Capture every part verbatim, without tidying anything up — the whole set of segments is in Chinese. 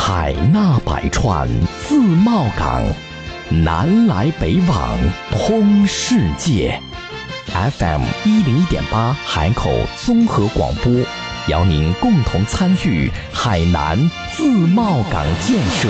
海纳百川，自贸港，南来北往，通世界。F M 一零一点八海口综合广播，邀您共同参与海南自贸港建设。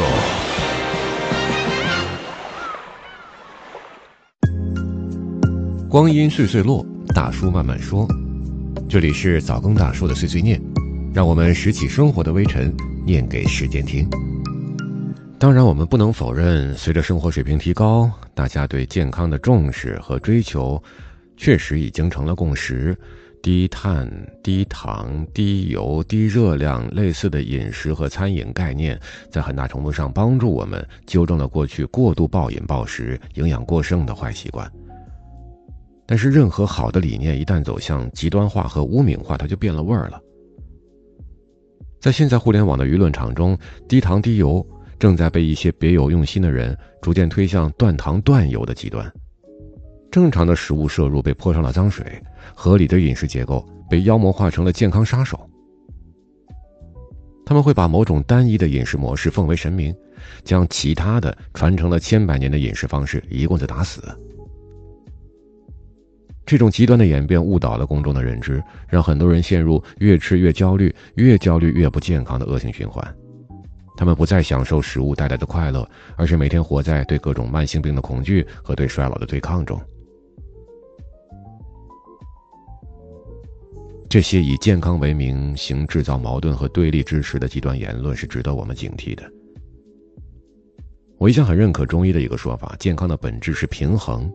光阴岁岁落，大叔慢慢说。这里是早更大叔的碎碎念，让我们拾起生活的微尘，念给时间听。当然，我们不能否认，随着生活水平提高，大家对健康的重视和追求确实已经成了共识。低碳、低糖、低油、低热量类似的饮食和餐饮概念，在很大程度上帮助我们纠正了过去过度暴饮暴食、营养过剩的坏习惯。但是任何好的理念一旦走向极端化和污名化，它就变了味儿了。在现在互联网的舆论场中，低糖低油正在被一些别有用心的人逐渐推向断糖断油的极端。正常的食物摄入被泼上了脏水，合理的饮食结构被妖魔化成了健康杀手。他们会把某种单一的饮食模式奉为神明，将其他的传承了千百年的饮食方式一棍子打死。这种极端的演变误导了公众的认知，让很多人陷入越吃越焦虑，越焦虑越不健康的恶性循环。他们不再享受食物带来的快乐，而是每天活在对各种慢性病的恐惧和对衰老的对抗中。这些以健康为名行制造矛盾和对立之实的极端言论是值得我们警惕的。我一向很认可中医的一个说法，健康的本质是平衡，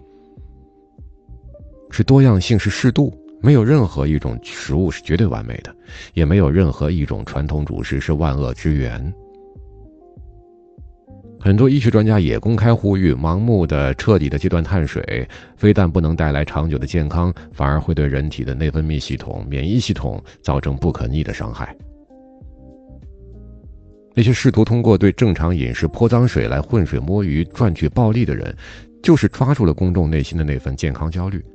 是多样性，是适度。没有任何一种食物是绝对完美的，也没有任何一种传统主食是万恶之源。很多医学专家也公开呼吁，盲目的彻底的戒断碳水非但不能带来长久的健康，反而会对人体的内分泌系统、免疫系统造成不可逆的伤害。那些试图通过对正常饮食泼脏水来浑水摸鱼赚取暴利的人，就是抓住了公众内心的那份健康焦虑。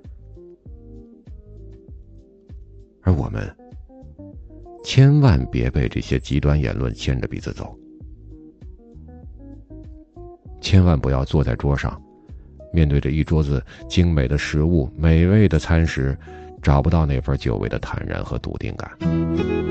而我们千万别被这些极端言论牵着鼻子走，千万不要坐在桌上，面对着一桌子精美的食物、美味的餐食，找不到那份久违的坦然和笃定感。